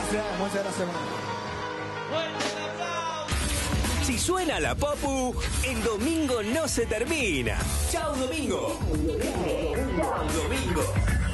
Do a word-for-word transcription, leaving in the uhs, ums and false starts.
gracias, muchas gracias. Si suena la Popu, el domingo no se termina. ¡Chao, domingo! ¡Domingo!